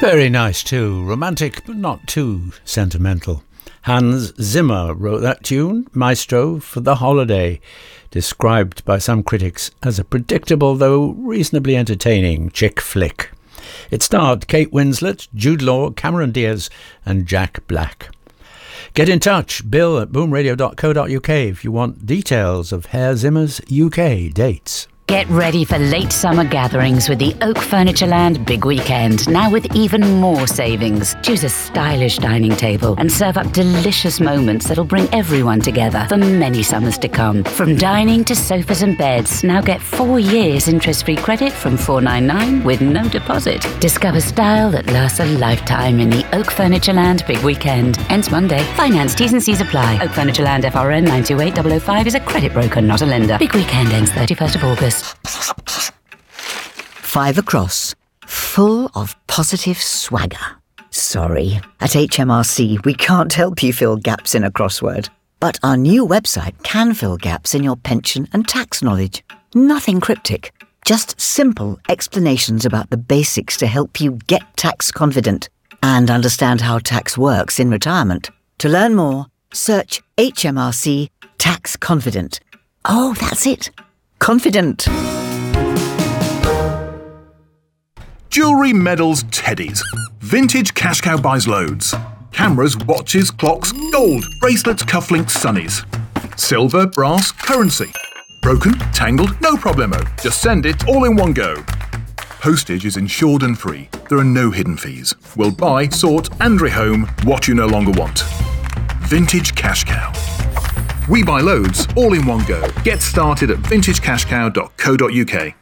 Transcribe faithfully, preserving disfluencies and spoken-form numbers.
Very nice too. Romantic, but not too sentimental. Hans Zimmer wrote that tune, Maestro, for The Holiday, described by some critics as a predictable, though reasonably entertaining, chick flick. It starred Kate Winslet, Jude Law, Cameron Diaz and Jack Black. Get in touch, bill at boom radio dot co dot uk if you want details of Herr Zimmer's U K dates. Get ready for late summer gatherings with the Oak Furnitureland Big Weekend, now with even more savings. Choose a stylish dining table and serve up delicious moments that'll bring everyone together for many summers to come. From dining to sofas and beds, now get four years interest-free credit from four ninety-nine with no deposit. Discover style that lasts a lifetime in the Oak Furnitureland Big Weekend. Ends Monday. Finance T's and C's apply. Oak Furnitureland F R N nine two eight zero zero five is a credit broker, not a lender. Big Weekend ends thirty-first of August. Five across, full of positive swagger. Sorry, at H M R C we can't help you fill gaps in a crossword. But our new website can fill gaps in your pension and tax knowledge. Nothing cryptic, just simple explanations about the basics to help you get tax confident and understand how tax works in retirement. To learn more, search H M R C Tax Confident. Oh, that's it. Confident. Jewellery, medals, teddies. Vintage Cash Cow buys loads. Cameras, watches, clocks, gold, bracelets, cufflinks, sunnies. Silver, brass, currency. Broken, tangled, no problemo. Just send it all in one go. Postage is insured and free. There are no hidden fees. We'll buy, sort and rehome what you no longer want. Vintage Cash Cow. We buy loads all in one go. Get started at vintage cash cow dot co dot uk.